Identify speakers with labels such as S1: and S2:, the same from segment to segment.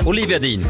S1: Olivia Dean.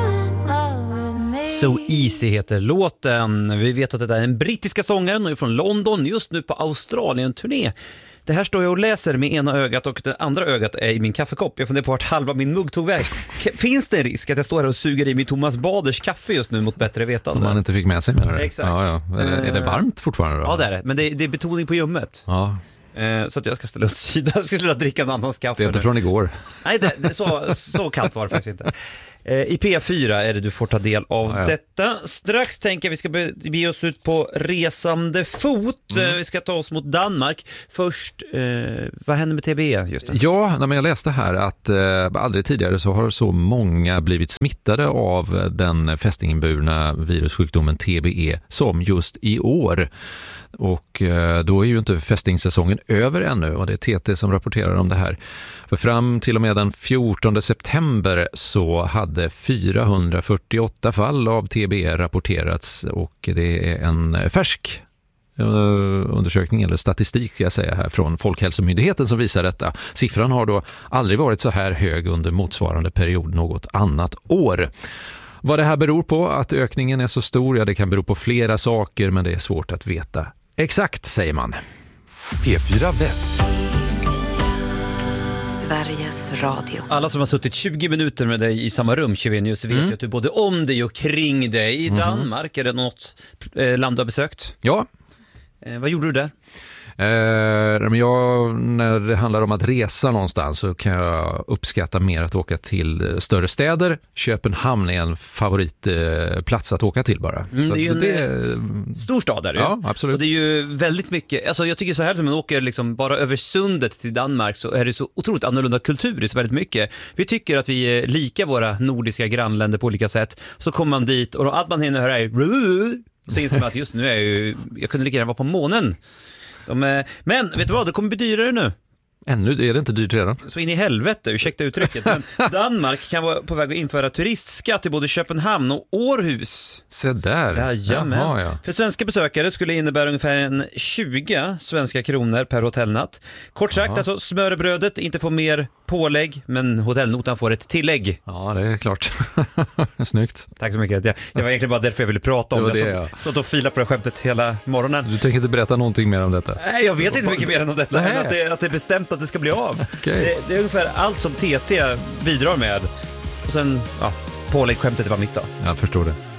S1: So Easy heter låten. Vi vet att det är en brittiska sångaren och är från London, just nu på Australien-turné. Det här står jag och läser med ena ögat och det andra ögat är i min kaffekopp. Jag funderar på vart halva min mugg tog väg. Finns det en risk att jag står här och suger i min Thomas Baders kaffe just nu mot bättre vetande?
S2: Som man inte fick med sig, menar du?
S1: Exakt.
S2: Ja. Är det varmt fortfarande då?
S1: Ja, det är det. Men det är betoning på ljummet.
S2: Ja.
S1: Så att jag ska ställa åt sidan. Jag ska sluta dricka en annans kaffe.
S2: Det är inte från igår.
S1: Nej, så kallt var det faktiskt inte. I P4 är det du får ta del av detta. Strax tänker vi ska bege oss ut på resande fot. Vi ska ta oss mot Danmark. Först, vad händer med TBE just nu?
S2: Ja, men jag läste här att aldrig tidigare så har så många blivit smittade av den fästingburna virussjukdomen TBE som just i år. Och då är ju inte fästingssäsongen över ännu och det är TT som rapporterar om det här. För fram till och med den 14 september så hade 448 fall av TBE rapporterats och det är en färsk undersökning eller statistik ska jag säga här från Folkhälsomyndigheten som visar detta. Siffran har då aldrig varit så här hög under motsvarande period något annat år. Vad det här beror på, att ökningen är så stor, ja det kan bero på flera saker men det är svårt att veta. Exakt, säger man.
S3: P4 Väst.
S4: Sveriges Radio.
S1: Alla som har suttit 20 minuter med dig i samma rum, Chivenius, vet ju att du både om dig och kring dig. I Danmark, är det något land du har besökt?
S2: Ja.
S1: Vad gjorde du där?
S2: Men när det handlar om att resa någonstans så kan jag uppskatta mer att åka till större städer. Köpenhamn är en favoritplats att åka till bara.
S1: Det är ju en stor stad där.
S2: Ja, absolut.
S1: Och det är ju väldigt mycket, alltså jag tycker så här när man åker liksom bara över sundet till Danmark så är det så otroligt annorlunda kultur, så väldigt mycket. Vi tycker att vi är lika våra nordiska grannländer på olika sätt. Så kommer man dit och allt man hinner höra är och så inser man att just nu är jag kunde lika gärna vara på månen. Men vet du vad, det kommer bli dyrare nu.
S2: Ännu är det inte dyrt redan.
S1: Så in i helvete, ursäkta uttrycket. Men Danmark kan vara på väg att införa turistskatt i både Köpenhamn och Århus.
S2: Se där.
S1: Jaha, ja. För svenska besökare skulle det innebära ungefär 20 svenska kronor per hotellnatt. Kort sagt, alltså smörbrödet inte får mer pålägg, men hotellnotan får ett tillägg.
S2: Ja, det är klart. Snyggt.
S1: Tack så mycket. Det var egentligen bara därför jag ville prata om det.
S2: Jag
S1: stått och fila på det skämtet hela morgonen.
S2: Du tänker inte berätta någonting mer om detta?
S1: Nej, jag vet inte mycket mer om detta än att det är bestämt att det ska bli av.
S2: Okay.
S1: Det är ungefär allt som TT bidrar med. Och sen, pålägg skämtet var mitt då.
S2: Jag förstår det.